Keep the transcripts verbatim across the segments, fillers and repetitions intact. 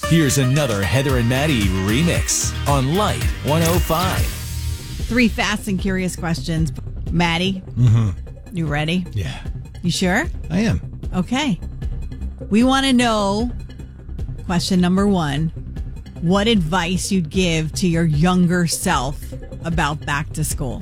Here's another Heather and Maddie remix on Light one oh five. Three fast and curious questions. Maddie, Mm-hmm. you ready? Yeah. You sure? I am. Okay. We want to know, question number one, what advice you'd give to your younger self about back to school.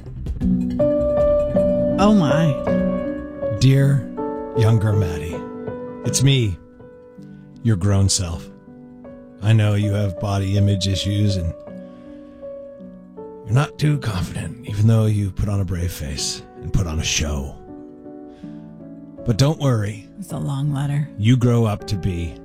Oh my. Dear younger Maddie, it's me, your grown self. I know you have body image issues and you're not too confident, even though you put on a brave face and put on a show. But don't worry. It's a long letter. You grow up to be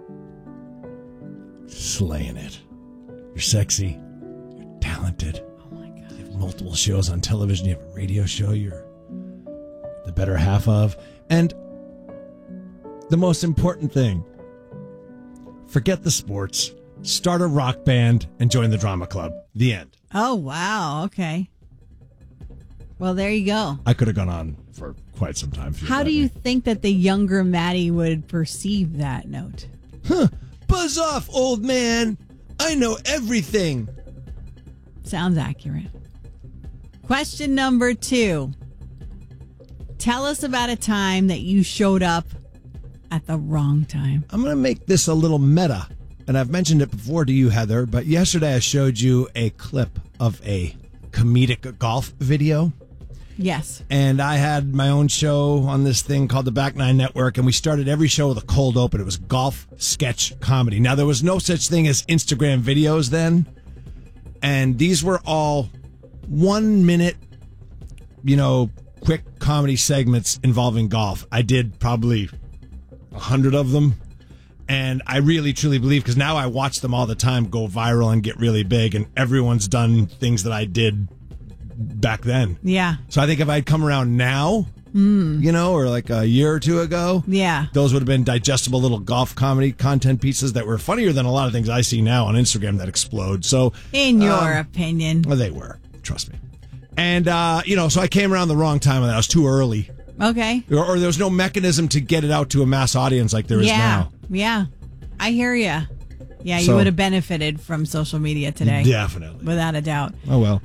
slaying it. You're sexy. You're talented. Oh my God. You have multiple shows on television. You have a radio show you're the better half of. And the most important thing, forget the sports, start a rock band, and join the drama club. The end. Oh, wow. Okay. Well, there you go. I could have gone on for quite some time. if How let do you me. think that the younger Maddie would perceive that note? Huh. Buzz off, old man. I know everything. Sounds accurate. Question number two. Tell us about a time that you showed up at the wrong time. I'm going to make this a little meta. And I've mentioned it before to you, Heather, but yesterday I showed you a clip of a comedic golf video. Yes. And I had my own show on this thing called the Back Nine Network, and we started every show with a cold open. It was golf sketch comedy. Now, there was no such thing as Instagram videos then, and these were all one minute, you know, quick comedy segments involving golf. I did probably a hundred of them. And I really, truly believe, because now I watch them all the time go viral and get really big, and everyone's done things that I did back then. Yeah. So I think if I'd come around now, mm. you know, or like a year or two ago, yeah, those would have been digestible little golf comedy content pieces that were funnier than a lot of things I see now on Instagram that explode. So, in your um, opinion, well, they were. Trust me. And, uh, you know, so I came around the wrong time and I was too early. Okay. Or, or there was no mechanism to get it out to a mass audience like there yeah. is now. Yeah. I hear you. Yeah, you So- would have benefited from social media today. Definitely. Without a doubt. Oh, well.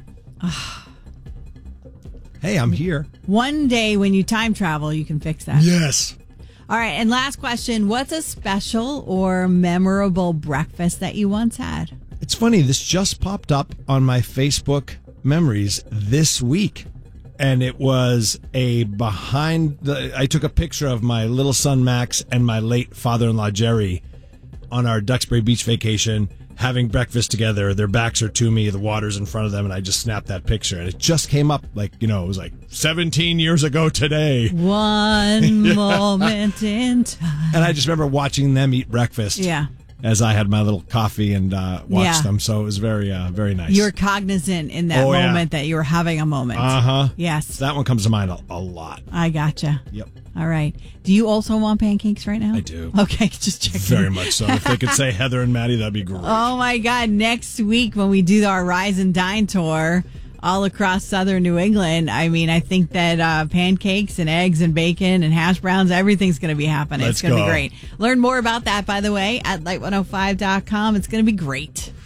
Hey, I'm here. One day when you time travel, you can fix that. Yes. All right. And last question. What's a special or memorable breakfast that you once had? It's funny. This just popped up on my Facebook memories this week. And it was a behind the, I took a picture of my little son, Max, and my late father-in-law, Jerry, on our Duxbury Beach vacation, having breakfast together. Their backs are to me, the water's in front of them, and I just snapped that picture. And it just came up like, you know, it was like seventeen years ago today. One moment in time. And I just remember watching them eat breakfast. Yeah. As I had my little coffee and uh, watched Yeah. them. So it was very, uh, very nice. You were cognizant in that Oh, yeah. moment that you were having a moment. Uh-huh. Yes. That one comes to mind a, a lot. I gotcha. Yep. All right. Do you also want pancakes right now? I do. Okay, just checking. Very much so. If they could say Heather and Maddie, that'd be great. Oh, my God. Next week when we do our Rise and Dine tour all across southern New England, I mean, I think that uh, pancakes and eggs and bacon and hash browns, everything's going to be happening. Let's it's going to go. be great. Learn more about that, by the way, at light one oh five dot com. It's going to be great.